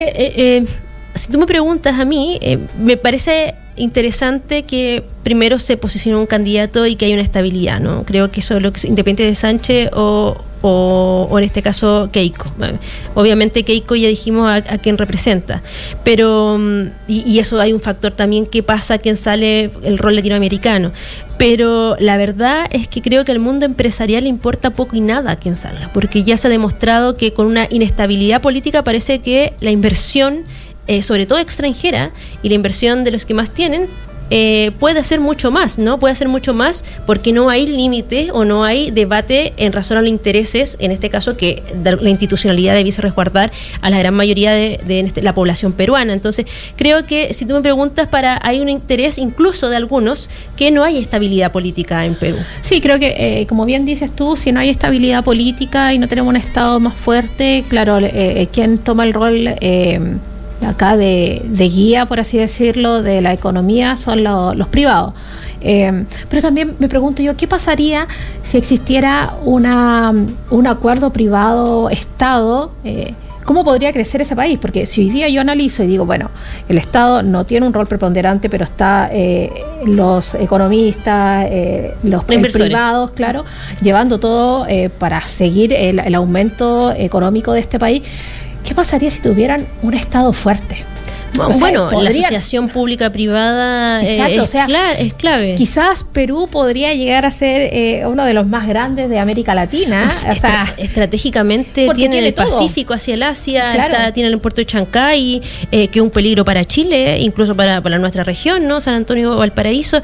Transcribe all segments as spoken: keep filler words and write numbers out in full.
Eh, eh, si tú me preguntas a mí, eh, me parece interesante que primero se posicione un candidato y que haya una estabilidad, ¿no? Creo que eso es lo que es independiente de Sánchez o, o, o en este caso Keiko. Obviamente Keiko ya dijimos a, a quién representa, pero y, y eso hay un factor también que pasa a quién sale el rol latinoamericano. Pero la verdad es que creo que al mundo empresarial le importa poco y nada a quién salga, porque ya se ha demostrado que con una inestabilidad política parece que la inversión, eh, sobre todo extranjera, y la inversión de los que más tienen, eh, puede hacer mucho más, ¿no? Puede hacer mucho más porque no hay límite o no hay debate en razón a los intereses, en este caso que la institucionalidad debiese resguardar a la gran mayoría de, de la población peruana. Entonces, creo que si tú me preguntas, para hay un interés incluso de algunos que no hay estabilidad política en Perú. Sí, creo que, eh, como bien dices tú, si no hay estabilidad política y no tenemos un Estado más fuerte, claro, eh, ¿quién toma el rol eh, acá de, de guía, por así decirlo, de la economía? Son lo, los privados. Eh, pero también me pregunto yo, ¿qué pasaría si existiera una, un acuerdo privado-Estado? Eh, ¿Cómo podría crecer ese país? Porque si hoy día yo analizo y digo, bueno, el Estado no tiene un rol preponderante, pero está eh, los economistas, eh, los privados, claro, llevando todo eh, para seguir el, el aumento económico de este país. ¿Qué pasaría si tuvieran un Estado fuerte? O sea, bueno, podría... la asociación pública-privada eh, es, o sea, cla- es clave. Quizás Perú podría llegar a ser eh, uno de los más grandes de América Latina. O sea, o sea, estra- estratégicamente tiene, tiene el todo. Pacífico hacia el Asia, claro. Está, tiene el puerto de Chancay, eh, que es un peligro para Chile, incluso para, para nuestra región, ¿no? San Antonio, Valparaíso.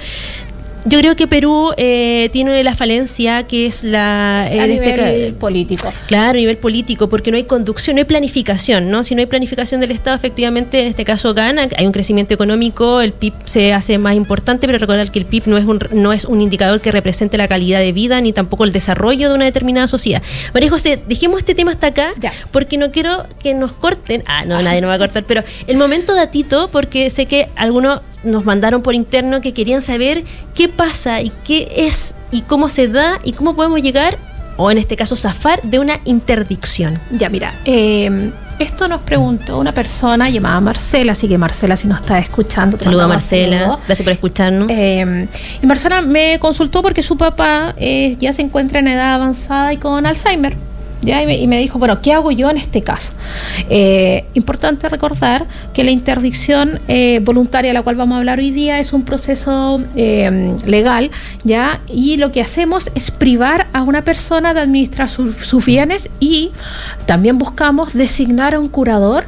Yo creo que Perú eh, tiene la falencia que es la... A nivel este, político. Claro, a nivel político, porque no hay conducción, no hay planificación, ¿no? Si no hay planificación del Estado, efectivamente, en este caso gana, hay un crecimiento económico, el P I B se hace más importante, pero recordar que el P I B no es un, no es un indicador que represente la calidad de vida, ni tampoco el desarrollo de una determinada sociedad. María José, dejemos este tema hasta acá, ya. Porque no quiero que nos corten. Ah, no, nadie nos va a cortar, pero el momento datito, porque sé que algunos nos mandaron por interno que querían saber qué pasa y qué es y cómo se da y cómo podemos llegar, o en este caso zafar, de una interdicción. Ya, mira, eh, esto nos preguntó una persona llamada Marcela, así que Marcela, si nos está escuchando... Saludos a Marcela, saludo. Gracias por escucharnos. Eh, y Marcela me consultó porque su papá eh, ya se encuentra en edad avanzada y con Alzheimer. ¿Ya? Y, me, y me dijo, bueno, ¿qué hago yo en este caso? Eh, importante recordar que la interdicción eh, voluntaria, de la cual vamos a hablar hoy día, es un proceso eh, legal, ¿ya? Y lo que hacemos es privar a una persona de administrar su, sus bienes, y también buscamos designar a un curador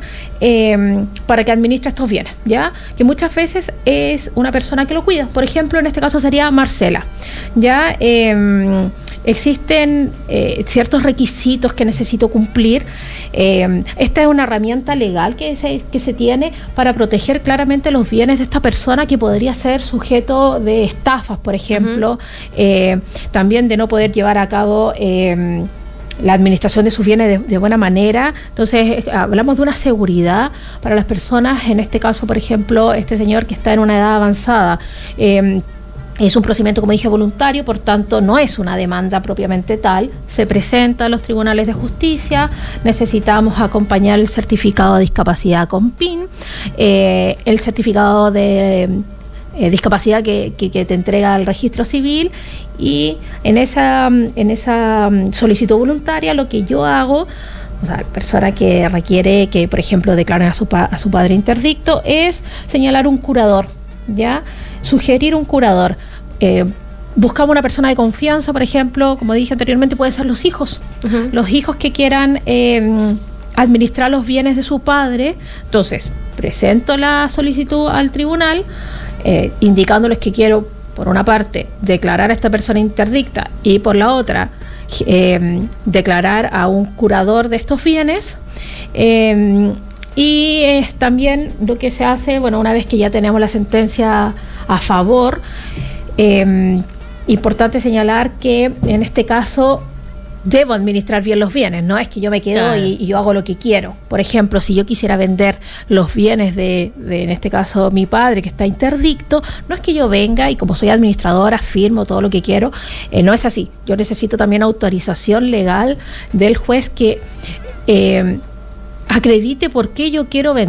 eh, para que administre estos bienes, ¿ya? Que muchas veces es una persona que lo cuida. Por ejemplo, en este caso sería Marcela, ¿ya? Eh, Existen eh, ciertos requisitos que necesito cumplir. Eh, esta es una herramienta legal que se, que se tiene para proteger claramente los bienes de esta persona que podría ser sujeto de estafas, por ejemplo, uh-huh. eh, también de no poder llevar a cabo eh, la administración de sus bienes de, de buena manera. Entonces, eh, hablamos de una seguridad para las personas, en este caso, por ejemplo, este señor que está en una edad avanzada. Eh, Es un procedimiento, como dije, voluntario, por tanto no es una demanda propiamente tal. Se presenta a los tribunales de justicia, necesitamos acompañar el certificado de discapacidad con P I N, eh, el certificado de eh, discapacidad que, que, que te entrega el registro civil, y en esa, en esa solicitud voluntaria lo que yo hago, o sea, la persona que requiere que, por ejemplo, declaren a su, pa- a su padre interdicto, es señalar un curador, ¿ya? Sugerir un curador. Eh, buscamos una persona de confianza, por ejemplo, como dije anteriormente, pueden ser los hijos. Uh-huh. Los hijos que quieran eh, administrar los bienes de su padre. Entonces, presento la solicitud al tribunal, eh, indicándoles que quiero, por una parte, declarar a esta persona interdicta, y por la otra, eh, declarar a un curador de estos bienes. Eh, Y es también lo que se hace, bueno, una vez que ya tenemos la sentencia a favor, eh, importante señalar que en este caso debo administrar bien los bienes, no es que yo me quedo claro. y, y yo hago lo que quiero. Por ejemplo, si yo quisiera vender los bienes de, de, en este caso, mi padre que está interdicto, no es que yo venga y como soy administradora firmo todo lo que quiero, eh, no es así. Yo necesito también autorización legal del juez que... Eh, acredite por qué yo quiero vender.